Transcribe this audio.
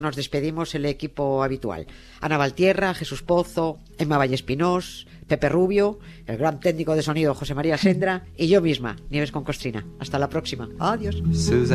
Nos despedimos el equipo habitual. Ana Valtierra, Jesús Pozo, Emma Vallespinós, Pepe Rubio, el gran técnico de sonido José María Sendra y yo misma, Nieves con Costrina. Hasta la próxima. Adiós.